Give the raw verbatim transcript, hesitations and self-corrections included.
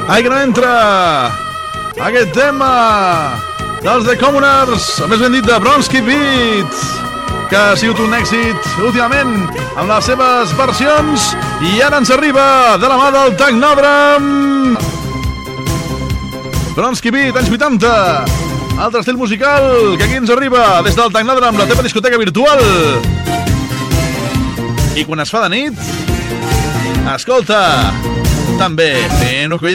Ai, que no entra aquest tema dels The Commoners, o més ben dit de Bronski Beat, que ha sigut un èxit últimament amb les seves versions, i ara ens arriba de la mà del Technòdrom. Bronski Beat, anys vuitanta, altre estil musical que aquí ens arriba des del Technòdrom, la teva discoteca virtual. I quan es fa de nit, escolta, també fent-ho